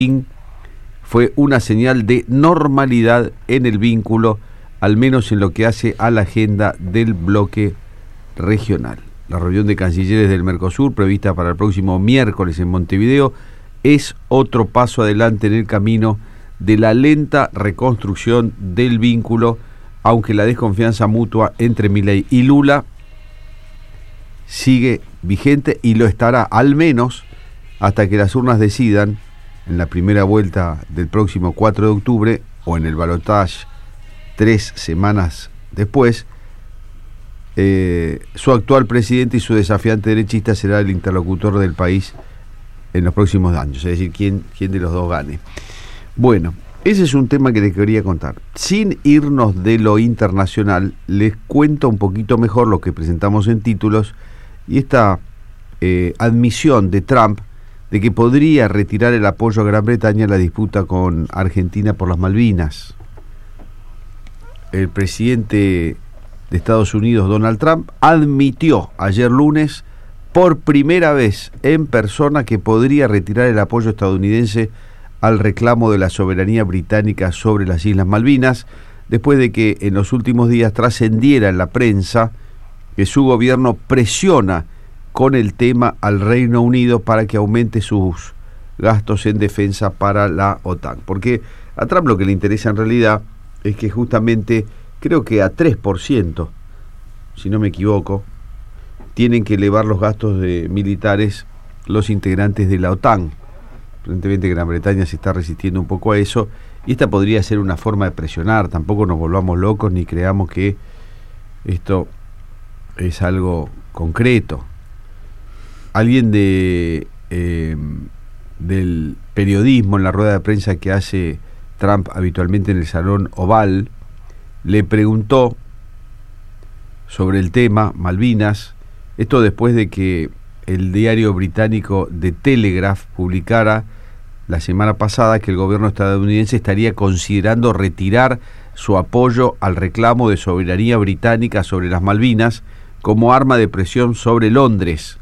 fue una señal de normalidad en el vínculo, al menos en lo que hace a la agenda del bloque regional. La reunión de cancilleres del Mercosur, prevista para el próximo miércoles en Montevideo, es otro paso adelante en el camino de la lenta reconstrucción del vínculo, aunque la desconfianza mutua entre Milei y Lula sigue vigente y lo estará al menos hasta que las urnas decidan en la primera vuelta del próximo 4 de octubre o en el balotaje 3 semanas después. Su actual presidente y su desafiante derechista será el interlocutor del país en los próximos años, es decir, quién de los dos gane. Bueno, ese es un tema que les quería contar. Sin irnos de lo internacional, les cuento un poquito mejor lo que presentamos en títulos y esta admisión de Trump de que podría retirar el apoyo a Gran Bretaña en la disputa con Argentina por las Malvinas. El presidente de Estados Unidos, Donald Trump, admitió ayer lunes por primera vez en persona que podría retirar el apoyo estadounidense al reclamo de la soberanía británica sobre las Islas Malvinas, después de que en los últimos días trascendiera en la prensa que su gobierno presiona con el tema al Reino Unido para que aumente sus gastos en defensa para la OTAN. Porque a Trump lo que le interesa en realidad es que justamente, creo que a 3%, si no me equivoco, tienen que elevar los gastos militares los integrantes de la OTAN. Aparentemente Gran Bretaña se está resistiendo un poco a eso, y esta podría ser una forma de presionar. Tampoco nos volvamos locos ni creamos que esto es algo concreto. Alguien del periodismo en la rueda de prensa que hace Trump habitualmente en el Salón Oval le preguntó sobre el tema Malvinas, esto después de que el diario británico The Telegraph publicara la semana pasada que el gobierno estadounidense estaría considerando retirar su apoyo al reclamo de soberanía británica sobre las Malvinas como arma de presión sobre Londres.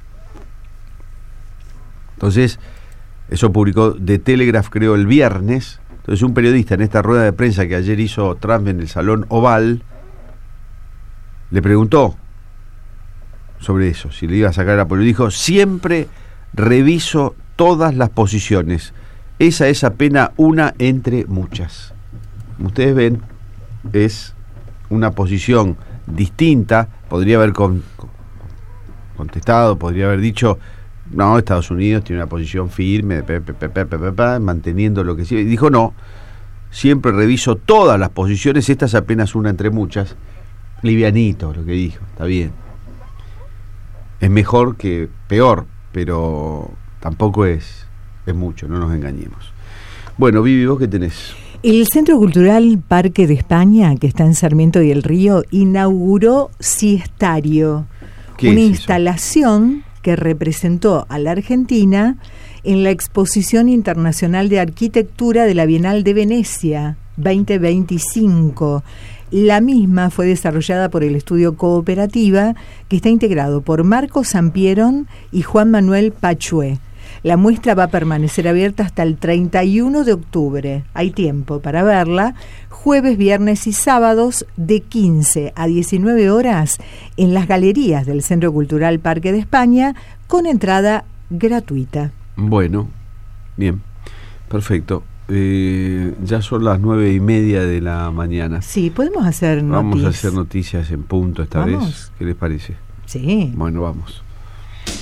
Entonces, eso publicó The Telegraph, creo, el viernes. Entonces, un periodista en esta rueda de prensa que ayer hizo Trump en el Salón Oval le preguntó sobre eso, si le iba a sacar el apoyo. Dijo: siempre reviso todas las posiciones. Esa es apenas una entre muchas. Como ustedes ven, es una posición distinta. Podría haber contestado, podría haber dicho: no, Estados Unidos tiene una posición firme, manteniendo lo que sí. Y dijo: no, siempre reviso todas las posiciones, esta es apenas una entre muchas. Livianito lo que dijo, está bien. Es mejor que peor, pero tampoco es mucho, no nos engañemos. Bueno, Vivi, ¿vos qué tenés? El Centro Cultural Parque de España, que está en Sarmiento y El Río, inauguró Siestario, una instalación que representó a la Argentina en la Exposición Internacional de Arquitectura de la Bienal de Venecia 2025. La misma fue desarrollada por el Estudio Cooperativa, que está integrado por Marcos Sampieron y Juan Manuel Pachué. La muestra va a permanecer abierta hasta el 31 de octubre. Hay tiempo para verla, jueves, viernes y sábados de 15 a 19 horas en las galerías del Centro Cultural Parque de España, con entrada gratuita. Bueno, bien, perfecto. Ya son las 9:30 de la mañana. Sí, podemos hacer noticias. Vamos a hacer noticias en punto esta vez. ¿Qué les parece? Sí. Bueno, vamos.